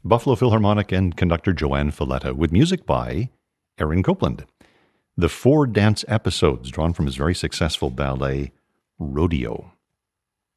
Buffalo Philharmonic and conductor Joanne Falletta, with music by Aaron Copland. The 4 dance episodes drawn from his very successful ballet, Rodeo.